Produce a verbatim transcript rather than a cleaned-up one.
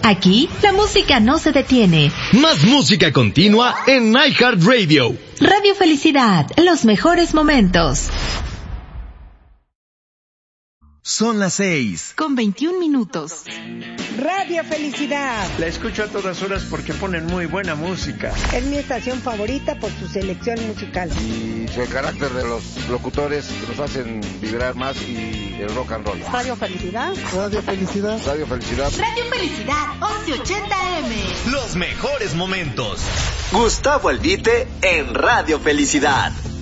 Aquí, la música no se detiene. Más música continua en iHeartRadio. Radio Felicidad, los mejores momentos. Son las seis. Con veintiún minutos. Radio Felicidad. La escucho a todas horas porque ponen muy buena música. Es mi estación favorita por su selección musical. Y el carácter de los locutores que nos hacen vibrar más y el rock and roll. Radio Felicidad. Radio Felicidad. Radio Felicidad. Radio Felicidad, once ochenta eme. Los mejores momentos. Gustavo Albite en Radio Felicidad.